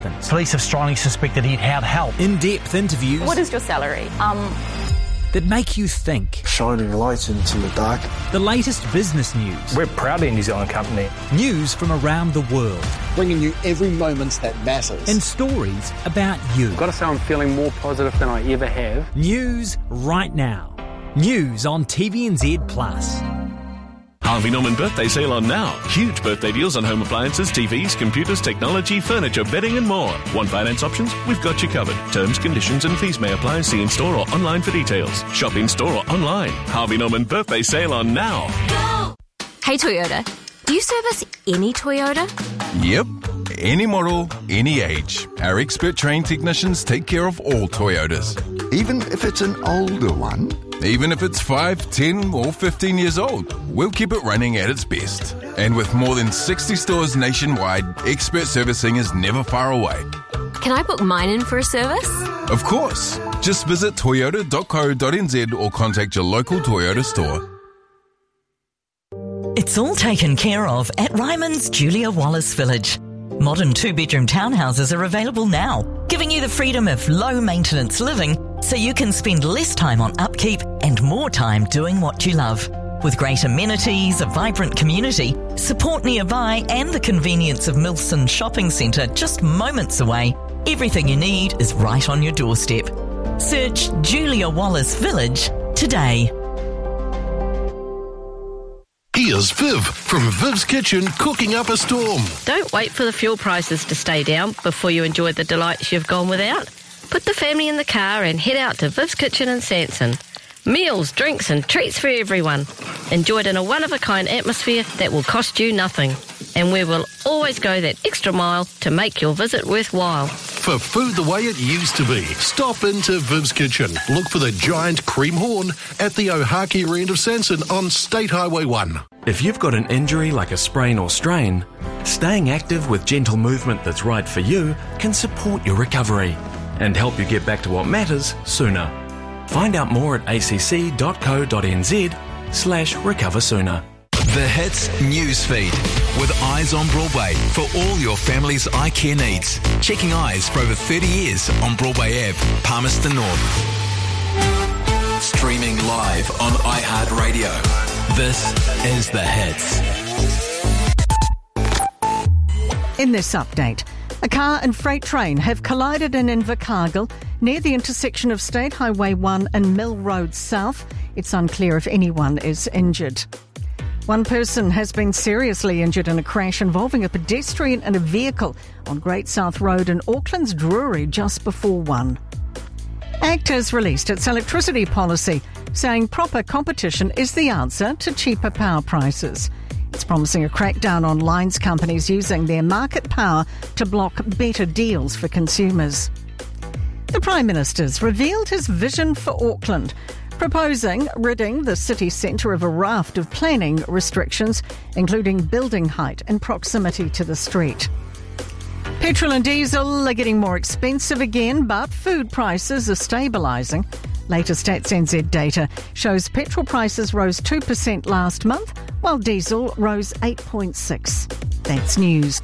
Police have strongly suspected he'd had help. In-depth interviews. What is your salary? That make you think. Shining light into the dark. The latest business news. We're proudly a New Zealand company. News from around the world. Bringing you every moment that matters. And stories about you. I've got to say I'm feeling more positive than I ever have. News right now. News on TVNZ Plus. Harvey Norman birthday sale on now. Huge birthday deals on home appliances, TVs, computers, technology, furniture, bedding and more. Want finance options? We've got you covered. Terms, conditions and fees may apply. See in store or online for details. Shop in store or online. Harvey Norman birthday sale on now. Go! Hey Toyota, do you service any Toyota? Yep. Any model, any age. Our expert trained technicians take care of all Toyotas. Even if it's an older one? Even if it's 5, 10 or 15 years old, we'll keep it running at its best. And with more than 60 stores nationwide, expert servicing is never far away. Can I book mine in for a service? Of course. Just visit toyota.co.nz or contact your local Toyota store. It's all taken care of at Ryman's Julia Wallace Village. Modern 2-bedroom townhouses are available now, giving you the freedom of low-maintenance living so you can spend less time on upkeep and more time doing what you love. With great amenities, a vibrant community, support nearby and the convenience of Milson Shopping Centre just moments away, everything you need is right on your doorstep. Search Julia Wallace Village today. Here's Viv from Viv's Kitchen cooking up a storm. Don't wait for the fuel prices to stay down before you enjoy the delights you've gone without. Put the family in the car and head out to Viv's Kitchen in Sanson. Meals, drinks and treats for everyone. Enjoyed in a one-of-a-kind atmosphere that will cost you nothing. And we will always go that extra mile to make your visit worthwhile. For food the way it used to be, stop into Viv's Kitchen. Look for the giant cream horn at the Ohakiri end of Sanson on State Highway 1. If you've got an injury like a sprain or strain, staying active with gentle movement that's right for you can support your recovery and help you get back to what matters sooner. Find out more at acc.co.nz/recoversooner. The Hits Newsfeed with Eyes on Broadway for all your family's eye care needs. Checking eyes for over 30 years on Broadway Ave, Palmerston North. Streaming live on iHeartRadio. This is The Hits. In this update, a car and freight train have collided in Invercargill near the intersection of State Highway 1 and Mill Road South. It's unclear if anyone is injured. One person has been seriously injured in a crash involving a pedestrian and a vehicle on Great South Road in Auckland's Drury just before 1. ACT has released its electricity policy, saying proper competition is the answer to cheaper power prices. It's promising a crackdown on lines companies using their market power to block better deals for consumers. The Prime Minister's revealed his vision for Auckland, proposing ridding the city centre of a raft of planning restrictions, including building height and proximity to the street. Petrol and diesel are getting more expensive again, but food prices are stabilising. Latest Stats NZ data shows petrol prices rose 2% last month, while diesel rose 8.6%. That's news.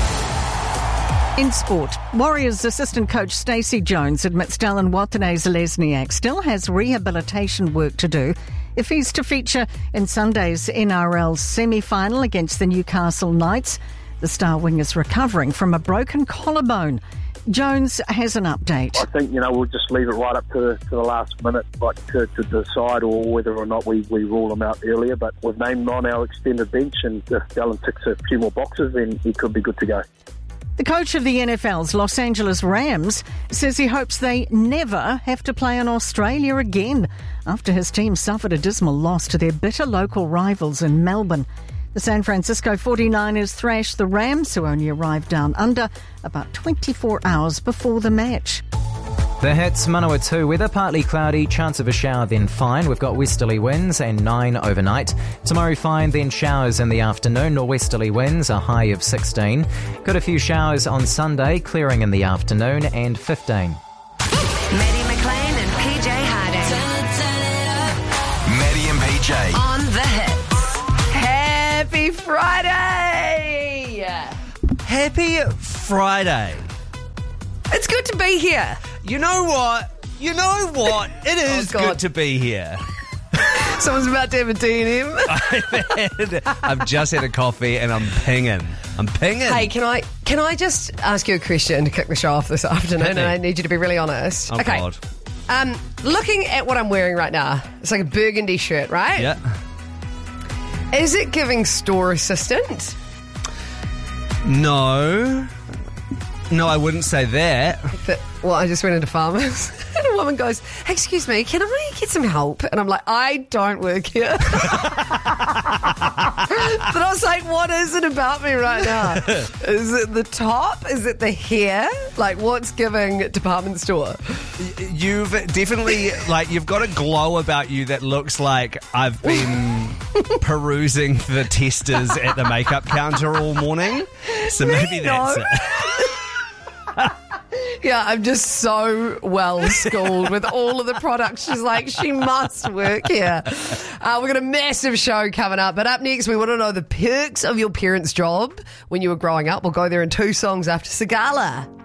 In sport, Warriors assistant coach Stacey Jones admits Dallin Watene-Zelezniak still has rehabilitation work to do if he's to feature in Sunday's NRL semi-final against the Newcastle Knights. The star wing is recovering from a broken collarbone. Jones has an update. I think, we'll just leave it right up to the last minute, to decide or whether or not we rule him out earlier. But we've named him on our extended bench, and if Dallin ticks a few more boxes, then he could be good to go. The coach of the NFL's Los Angeles Rams says he hopes they never have to play in Australia again after his team suffered a dismal loss to their bitter local rivals in Melbourne. The San Francisco 49ers thrashed the Rams, who only arrived down under about 24 hours before the match. The Hits, Manawatu weather, partly cloudy, chance of a shower, then fine. We've got westerly winds and 9 overnight. Tomorrow fine, then showers in the afternoon. Norwesterly winds, a high of 16. Got a few showers on Sunday, clearing in the afternoon, and 15. Maddie McLean and PJ Harding. Maddie and PJ. On The Hits. Happy Friday! Happy Friday. good to be here. You know what? It is good to be here. Someone's about to have a D&M. I've just had a coffee and I'm pinging. Hey, can I just ask you a question to kick the show off this afternoon? And I need you to be really honest. Oh, okay. God. Looking at what I'm wearing right now, it's like a burgundy shirt, right? Yeah. Is it giving store assistant? No, I wouldn't say that. Well, I just went into Farmers and a woman goes, hey, excuse me, can I get some help? And I'm like, I don't work here. But I was like, what is it about me right now? Is it the top? Is it the hair? Like, what's giving department store? You've definitely, you've got a glow about you that looks like I've been perusing the testers at the makeup counter all morning. So maybe that's it. Yeah, I'm just so well schooled with all of the products. She's like, she must work here. We've got a massive show coming up. But up next, we want to know the perks of your parents' job when you were growing up. We'll go there in 2 songs after Sagala.